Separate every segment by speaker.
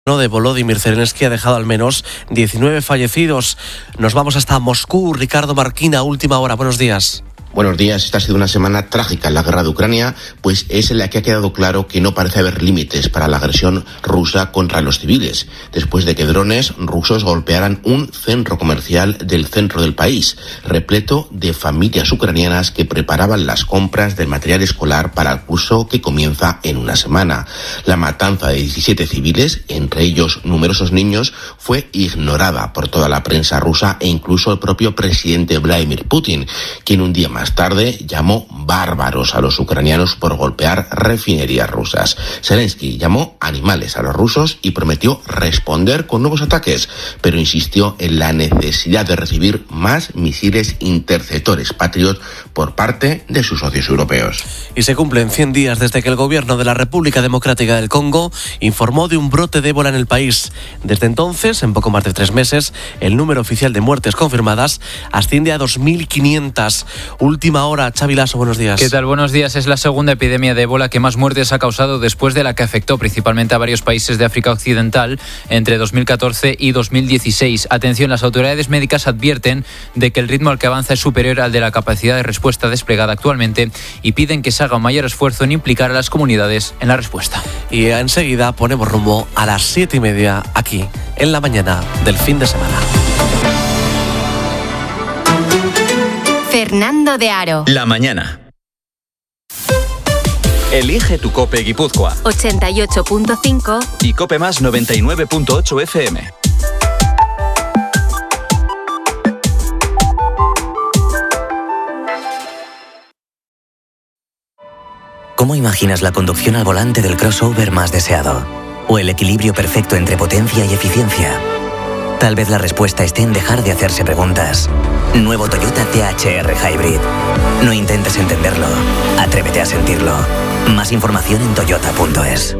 Speaker 1: de Volodymyr Zelensky ha dejado al menos 19 fallecidos. Nos vamos hasta Moscú. Ricardo Marquina, última hora. Buenos días.
Speaker 2: Buenos días. Esta ha sido una semana trágica en la guerra de Ucrania, pues es en la que ha quedado claro que no parece haber límites para la agresión rusa contra los civiles, después de que drones rusos golpearan un centro comercial del centro del país, repleto de familias ucranianas que preparaban las compras del material escolar para el curso que comienza en una semana. La matanza de 17 civiles, entre ellos numerosos niños, fue ignorada por toda la prensa rusa e incluso el propio presidente Vladimir Putin, quien un día más tarde llamó bárbaros a los ucranianos por golpear refinerías rusas. Zelensky llamó animales a los rusos y prometió responder con nuevos ataques, pero insistió en la necesidad de recibir más misiles interceptores Patriot por parte de sus socios europeos.
Speaker 1: Y se cumplen 100 días desde que el gobierno de la República Democrática del Congo informó de un brote de ébola en el país. Desde entonces, en poco más de 3 meses, el número oficial de muertes confirmadas asciende a 2.500. Última hora, Xavi Lasso, buenos días.
Speaker 3: ¿Qué tal? Buenos días. Es la segunda epidemia de ébola que más muertes ha causado después de la que afectó principalmente a varios países de África Occidental entre 2014 y 2016. Atención, las autoridades médicas advierten de que el ritmo al que avanza es superior al de la capacidad de respuesta desplegada actualmente y piden que se haga un mayor esfuerzo en implicar a las comunidades en la respuesta.
Speaker 1: Y enseguida ponemos rumbo a las 7:30 aquí, en la mañana del fin de semana.
Speaker 4: Fernando de Aro.
Speaker 5: La mañana. Elige tu COPE Guipúzcoa.
Speaker 4: 88.5
Speaker 5: y COPE Más 99.8 FM.
Speaker 6: ¿Cómo imaginas la conducción al volante del crossover más deseado? ¿O el equilibrio perfecto entre potencia y eficiencia? Tal vez la respuesta esté en dejar de hacerse preguntas. Nuevo Toyota THR Hybrid. No intentes entenderlo. Atrévete a sentirlo. Más información en toyota.es.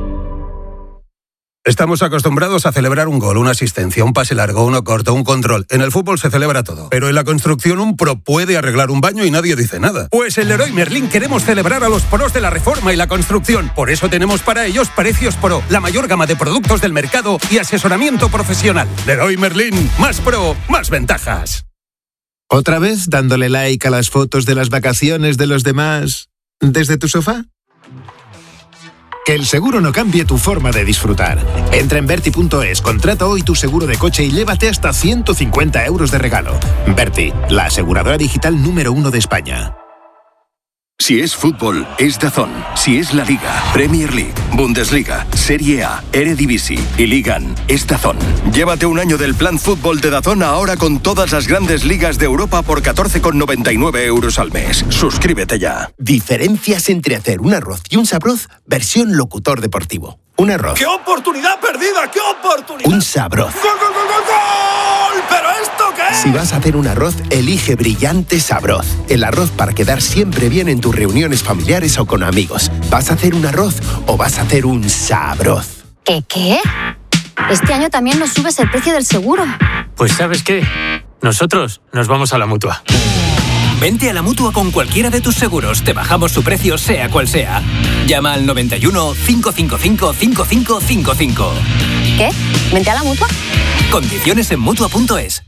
Speaker 7: Estamos acostumbrados a celebrar un gol, una asistencia, un pase largo, uno corto, un control. En el fútbol se celebra todo. Pero en la construcción un pro puede arreglar un baño y nadie dice nada. Pues en Leroy Merlin queremos celebrar a los pros de la reforma y la construcción. Por eso tenemos para ellos precios pro, la mayor gama de productos del mercado y asesoramiento profesional. Leroy Merlin, más pro, más ventajas.
Speaker 8: ¿Otra vez dándole like a las fotos de las vacaciones de los demás desde tu sofá? Que el seguro no cambie tu forma de disfrutar. Entra en Verti.es, contrata hoy tu seguro de coche y llévate hasta 150 euros de regalo. Verti, la aseguradora digital número 1 de España.
Speaker 9: Si es fútbol, es DAZN. Si es la Liga, Premier League, Bundesliga, Serie A, Eredivisie y Ligan, es DAZN. Llévate un año del plan fútbol de DAZN ahora con todas las grandes ligas de Europa por 14,99 euros al mes. Suscríbete ya.
Speaker 10: Diferencias entre hacer un arroz y un sabroz, versión locutor deportivo. Un arroz.
Speaker 11: ¡Qué oportunidad perdida! ¡Qué oportunidad!
Speaker 10: Un sabroz.
Speaker 11: ¡Gol, gol, gol, gol, gol! ¿Pero esto qué es?
Speaker 10: Si vas a hacer un arroz, elige Brillante Sabroz. El arroz para quedar siempre bien en tus reuniones familiares o con amigos. ¿Vas a hacer un arroz o vas a hacer un sabroz?
Speaker 4: ¿Qué? Este año también nos subes el precio del seguro.
Speaker 12: Pues ¿sabes qué? Nosotros nos vamos a la Mutua.
Speaker 13: Vente a la Mutua con cualquiera de tus seguros. Te bajamos su precio sea cual sea. Llama al 91 555 5555.
Speaker 4: ¿Qué? ¿Vente a la Mutua?
Speaker 13: Condiciones en Mutua.es.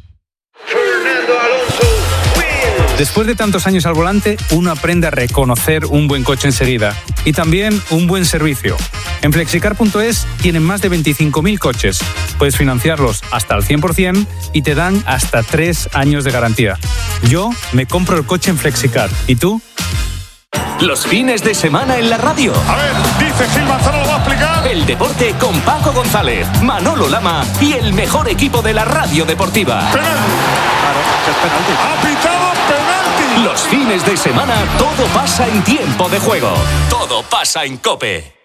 Speaker 14: Después de tantos años al volante, uno aprende a reconocer un buen coche enseguida y también un buen servicio. En Flexicar.es tienen más de 25.000 coches. Puedes financiarlos hasta al 100% y te dan hasta 3 años de garantía. Yo me compro el coche en Flexicar. ¿Y tú?
Speaker 15: Los fines de semana en la radio.
Speaker 16: A ver, dice Gil Manzano, lo va a explicar.
Speaker 15: El deporte con Paco González, Manolo Lama y el mejor equipo de la radio deportiva.
Speaker 16: Penalti.
Speaker 15: Claro, es penalti.
Speaker 16: Ha pitado penalti.
Speaker 15: Los fines de semana todo pasa en tiempo de juego. Todo pasa en COPE.